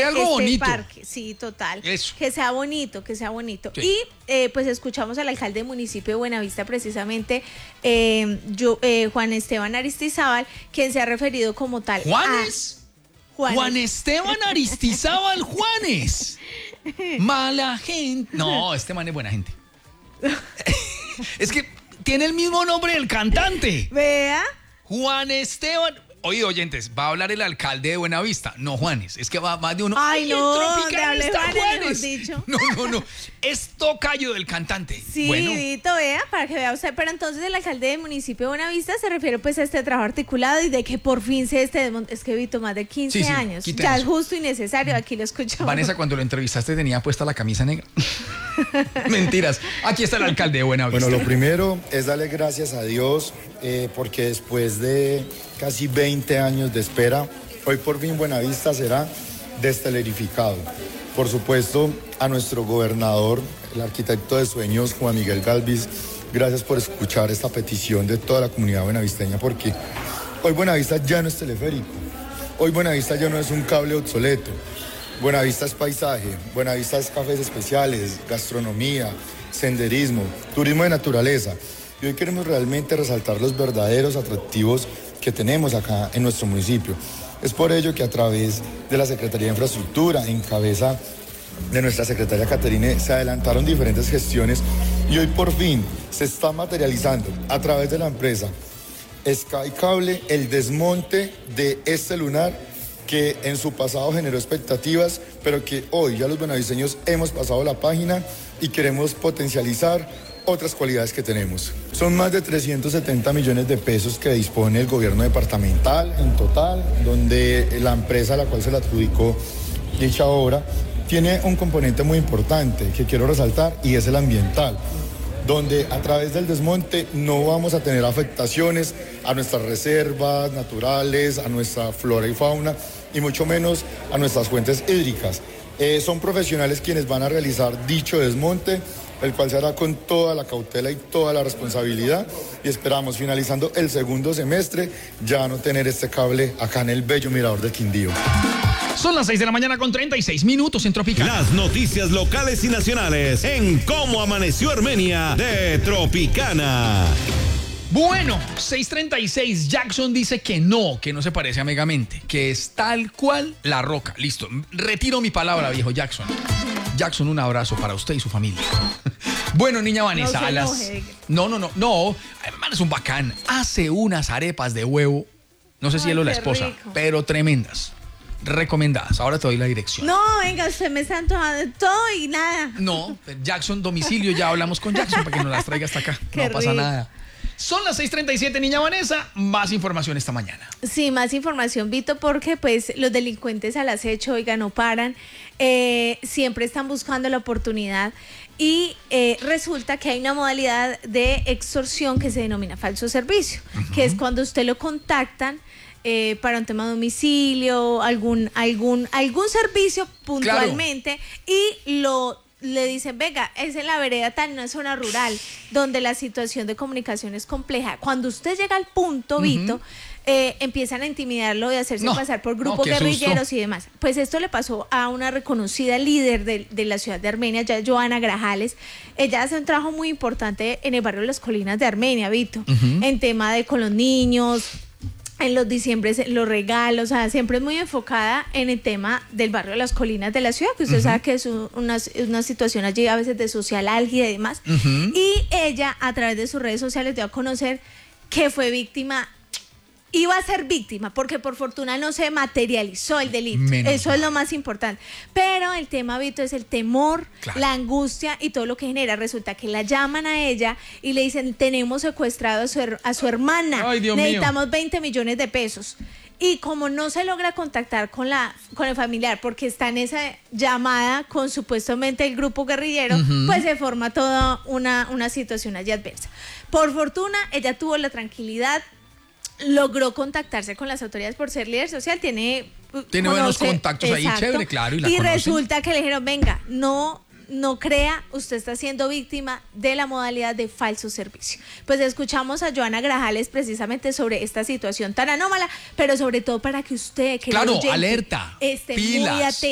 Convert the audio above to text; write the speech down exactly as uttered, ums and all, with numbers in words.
algo este bonito. parque. Sí, total. Eso. Que sea bonito, que sea bonito. Sí. Y eh, pues escuchamos al alcalde del municipio de Buenavista, precisamente, eh, yo, eh, Juan Esteban Aristizábal, quien se ha referido como tal ¿Juanes? a... Juanes. Juan Esteban Aristizábal Juanes. Mala gente. No, este man es buena gente. Es que tiene el mismo nombre del cantante. Vea. Juan Esteban. Oye, oyentes, va a hablar el alcalde de Buenavista, no Juanes. Es que va más de uno. Ay, no, en donde Tropical hable está Juanes, mejor Juanes. dicho. No, no, no. Es tocayo del cantante. Sí, bueno. Vito, vea, para que vea usted. Pero entonces el alcalde del municipio de Buenavista se refiere pues a este trabajo articulado y de que por fin se este desmonte. Es que Vito, más de quince Sí, sí, años. quiten Ya eso. es justo y necesario, aquí lo escuchamos. Vanessa, cuando lo entrevistaste tenía puesta la camisa negra. Mentiras. Aquí está el alcalde de Buenavista. Bueno, lo primero es darle gracias a Dios eh, porque después de casi veinte años de espera, hoy por fin Buenavista será destelerificado. Por supuesto, a nuestro gobernador, el arquitecto de sueños, Juan Miguel Galvis, gracias por escuchar esta petición de toda la comunidad buenavisteña, porque hoy Buenavista ya no es teleférico, hoy Buenavista ya no es un cable obsoleto, Buenavista es paisaje, Buenavista es cafés especiales, gastronomía, senderismo, turismo de naturaleza. Y hoy queremos realmente resaltar los verdaderos atractivos que tenemos acá en nuestro municipio. Es por ello que a través de la Secretaría de Infraestructura, en cabeza de nuestra secretaria Caterine, se adelantaron diferentes gestiones y hoy por fin se está materializando a través de la empresa Sky Cable el desmonte de este lunar que en su pasado generó expectativas, pero que hoy ya los buenavisteños hemos pasado la página y queremos potencializar otras cualidades que tenemos. Son más de trescientos setenta millones de pesos que dispone el gobierno departamental en total, donde la empresa a la cual se le adjudicó dicha obra tiene un componente muy importante que quiero resaltar y es el ambiental, donde a través del desmonte no vamos a tener afectaciones a nuestras reservas naturales, a nuestra flora y fauna y mucho menos a nuestras fuentes hídricas. Eh, son profesionales quienes van a realizar dicho desmonte, el cual se hará con toda la cautela y toda la responsabilidad y esperamos finalizando el segundo semestre ya no tener este cable acá en el bello mirador del Quindío. Son las seis de la mañana con treinta y seis minutos en Tropicana. Las noticias locales y nacionales en Cómo Amaneció Armenia de Tropicana. Bueno, seis treinta y seis, Jackson dice que no, que no se parece a Megamente, que es tal cual La Roca. Listo, retiro mi palabra, viejo Jackson. Jackson, un abrazo para usted y su familia. Bueno, niña Vanessa, No se a las... enoje. No, no, no, no, hermano, es un bacán. Hace unas arepas de huevo, no sé si Ay, él o la qué esposa, rico. pero tremendas, recomendadas. Ahora te doy la dirección. No, venga, usted me está antojando todo y nada. No, Jackson, domicilio, ya hablamos con Jackson para que nos las traiga hasta acá. Qué No pasa rico. nada. Son las seis treinta y siete, niña Vanessa. Más información esta mañana. Sí, más información, Vito, porque pues los delincuentes al acecho, oiga, no paran, eh, siempre están buscando la oportunidad y eh, resulta que hay una modalidad de extorsión que se denomina falso servicio, uh-huh. que es cuando usted lo contactan eh, para un tema de domicilio, algún, algún, algún servicio puntualmente, claro. y lo le dicen, venga, es en la vereda tal, en una zona rural, donde la situación de comunicación es compleja. Cuando usted llega al punto, uh-huh. Vito, eh, empiezan a intimidarlo y a hacerse no, pasar por grupos no, guerrilleros susto. Y demás. Pues esto le pasó a una reconocida líder de, de la ciudad de Armenia, ya Joana Grajales. Ella hace un trabajo muy importante en el barrio de las Colinas de Armenia, Vito, uh-huh. en tema de con los niños, en los diciembres, los regalos, o sea, siempre es muy enfocada en el tema del barrio de las Colinas de la ciudad, que usted uh-huh. sabe que es una, una situación allí a veces de social álgida y demás. Uh-huh. Y ella, a través de sus redes sociales, dio a conocer que fue víctima, iba a ser víctima, porque por fortuna no se materializó el delito. Menos Eso mal. Es lo más importante. Pero el tema, Vito, es el temor, claro. la angustia y todo lo que genera. Resulta que la llaman a ella y le dicen, tenemos secuestrado a su, a su hermana. Ay, Dios necesitamos mío. veinte millones de pesos. Y como no se logra contactar con la con el familiar porque está en esa llamada con supuestamente el grupo guerrillero, uh-huh. pues se forma toda una, una situación allí adversa. Por fortuna, ella tuvo la tranquilidad, logró contactarse con las autoridades por ser líder social, tiene... Tiene conoce, buenos contactos exacto, ahí, chévere, claro. Y, la y conocen. Resulta que le dijeron, venga, no... No crea, usted está siendo víctima de la modalidad de falso servicio. Pues escuchamos a Joana Grajales precisamente sobre esta situación tan anómala, pero sobre todo para que usted, que claro, oyente, alerta, esté pilas. muy atento.